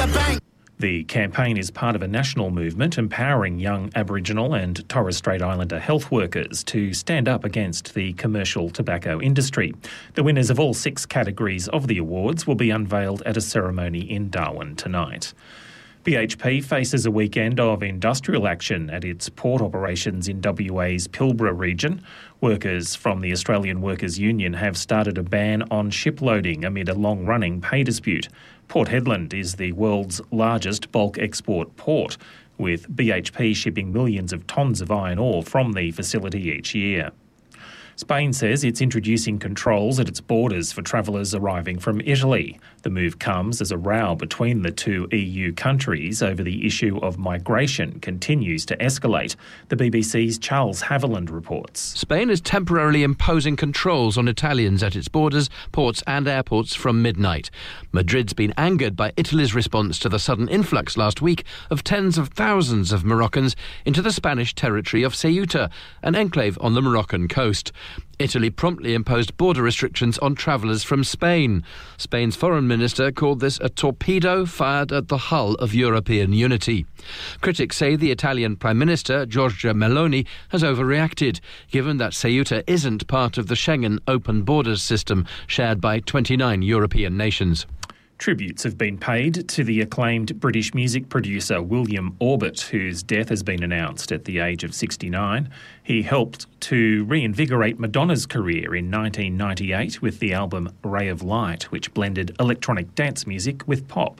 the bank. The campaign is part of a national movement empowering young Aboriginal and Torres Strait Islander health workers to stand up against the commercial tobacco industry. The winners of all 6 categories of the awards will be unveiled at a ceremony in Darwin tonight. BHP faces a weekend of industrial action at its port operations in WA's Pilbara region. Workers from the Australian Workers' Union have started a ban on shiploading amid a long-running pay dispute. Port Hedland is the world's largest bulk export port, with BHP shipping millions of tonnes of iron ore from the facility each year. Spain says it's introducing controls at its borders for travellers arriving from Italy. The move comes as a row between the 2 EU countries over the issue of migration continues to escalate. The BBC's Charles Haviland reports. Spain is temporarily imposing controls on Italians at its borders, ports and airports from midnight. Madrid's been angered by Italy's response to the sudden influx last week of tens of thousands of Moroccans into the Spanish territory of Ceuta, an enclave on the Moroccan coast. Italy promptly imposed border restrictions on travellers from Spain. Spain's foreign minister called this a torpedo fired at the hull of European unity. Critics say the Italian Prime Minister, Giorgia Meloni, has overreacted, given that Ceuta isn't part of the Schengen open borders system shared by 29 European nations. Tributes have been paid to the acclaimed British music producer William Orbit, whose death has been announced at the age of 69. He helped to reinvigorate Madonna's career in 1998 with the album Ray of Light, which blended electronic dance music with pop.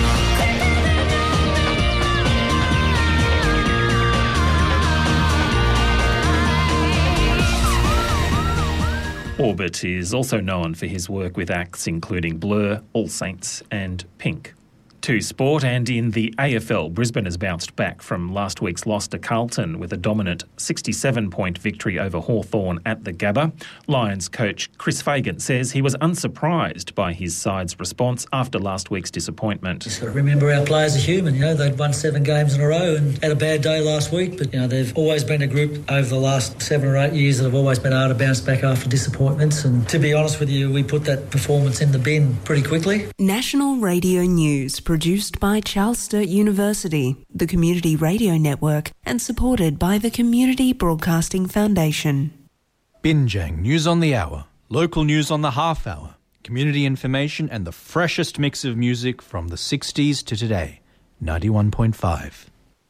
Orbit is also known for his work with acts including Blur, All Saints and Pink. To sport, and in the AFL, Brisbane has bounced back from last week's loss to Carlton with a dominant 67-point victory over Hawthorn at the Gabba. Lions coach Chris Fagan says he was unsurprised by his side's response after last week's disappointment. Just got to remember our players are human. They'd won 7 games in a row and had a bad day last week, but they've always been a group over the last 7 or 8 years that have always been able to bounce back after disappointments, and to be honest with you, we put that performance in the bin pretty quickly. National Radio News, produced by Charles Sturt University, the Community Radio Network, and supported by the Community Broadcasting Foundation. Binjang News on the Hour, local news on the half hour, community information and the freshest mix of music from the 60s to today. 91.5.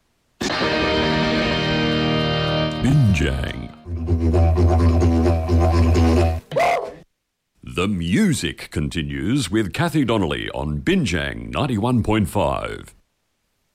Binjang. The music continues with Kathy Donnelly on Binjang 91.5.